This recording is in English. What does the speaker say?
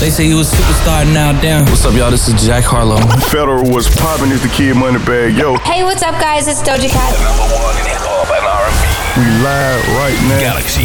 They say you a superstar now, damn. What's up, y'all? This is Jack Harlow. Federal was popping is the Kid Moneybagg. Yo. Hey, what's up, guys? It's Doja Cat. The #1 in hip hop and R&B. We live right now. Galaxy